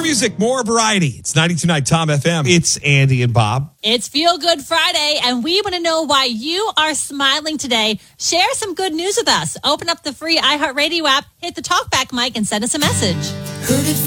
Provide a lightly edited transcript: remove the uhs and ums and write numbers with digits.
music, more variety. It's 92.9 Tom FM. It's Andy and Bob. It's Feel Good Friday, and we want to know why you are smiling today. Share some good news with us. Open up the free iHeartRadio app, hit the talkback mic, and send us a message.